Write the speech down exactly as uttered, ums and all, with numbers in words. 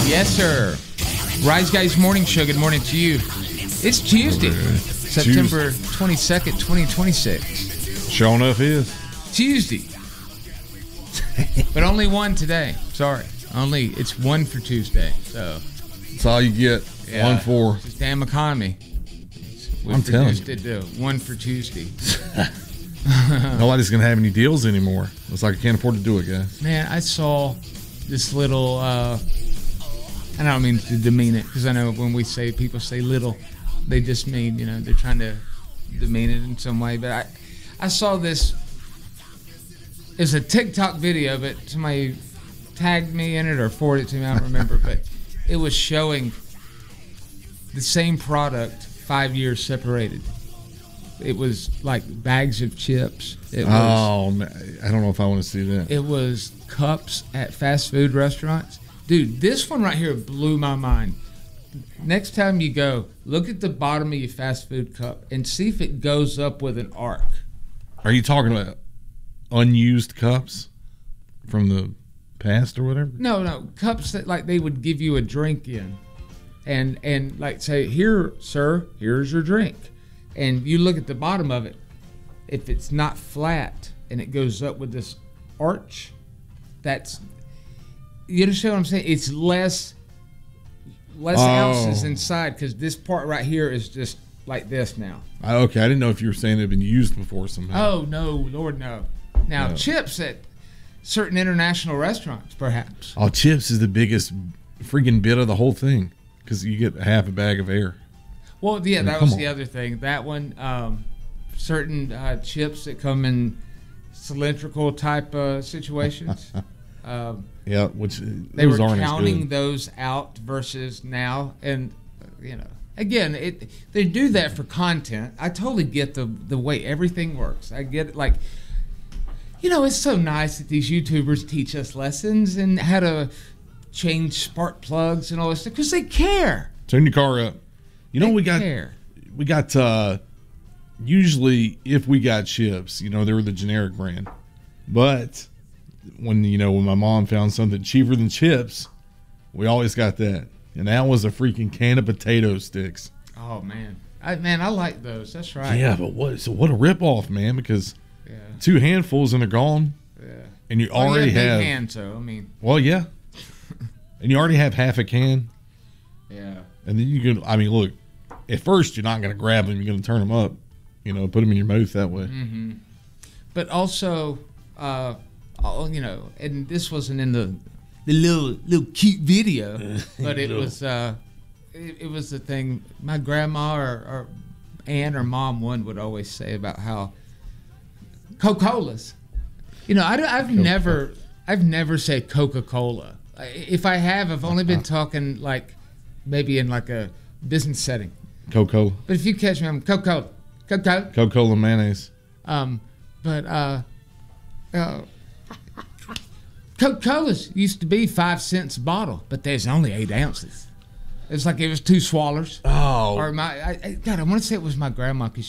Yes, sir. Rise Guys Morning Show. Good morning to you. It's Tuesday, September twenty-second, twenty twenty-six. Sure enough is. Tuesday. But only one today. Sorry. Only, it's one for Tuesday. So that's all you get. Yeah, one for. It's this damn economy. We I'm telling you. It to one for Tuesday. Nobody's going to have any deals anymore. It's like I can't afford to do it, guys. Man, I saw this little, uh, and I don't mean to demean it, because I know when we say, people say little, they just mean, you know, they're trying to demean it in some way. But I, I saw this, it's a TikTok video, but somebody tagged me in it or forwarded it to me, I don't remember, but it was showing the same product five years separated. It was like bags of chips. It was, oh, man. I don't know if I want to see that. It was cups at fast food restaurants. Dude, this one right here blew my mind. Next time you go, look at the bottom of your fast food cup and see if it goes up with an arc. Are you talking about unused cups from the past or whatever? No, no. Cups that like they would give you a drink in. And, and like say, here, sir, here's your drink. And you look at the bottom of it, if it's not flat and it goes up with this arch, that's, you understand what I'm saying? It's less less oh. ounces inside, because this part right here is just like this now. Okay, I didn't know if you were saying it had been used before somehow. Oh, no, Lord, no. Now, no. Chips at certain international restaurants, perhaps. Oh, chips is the biggest freaking bit of the whole thing, because you get half a bag of air. Well, yeah, I mean, that was on. the other thing. That one, um, certain uh, chips that come in cylindrical type uh, situations. um, yeah, which they were counting those out versus now, and you know, again, it they do that for content. I totally get the the way everything works. I get it. Like, you know, it's so nice that these YouTubers teach us lessons and how to change spark plugs and all this stuff because they care. Turn your car up. You know, they we got care. we got uh, usually if we got chips, you know, they were the generic brand. But when you know when my mom found something cheaper than chips, we always got that, and that was a freaking can of potato sticks. Oh man, I, man, I like those. That's right. Yeah, but what? So what a ripoff, man! Because yeah. two handfuls and they're gone. Yeah, and you well, already you have have. Big hand, so I mean. Well, yeah, and you already have half a can. Yeah. And then you can. I mean, look. At first, you're not going to grab them. You're going to turn them up, you know, put them in your mouth that way. Mm-hmm. But also, uh, you know, and this wasn't in the the little little cute video, but it was uh, it, it was the thing. My grandma or, or aunt or mom one would always say about how Coca-Colas. You know, I, I've Coca-Cola. never I've never said Coca-Cola. If I have, I've only been talking like maybe in like a business setting. Coca-Cola. But if you catch me, I'm Coca-Cola. Coca-Cola. Coca-Cola mayonnaise. Um, but uh, uh, Coca-Cola's used to be five cents a bottle, but there's only eight ounces. It's like it was two swallers. Oh. Or my, I, I, God, I want to say it was my grandma because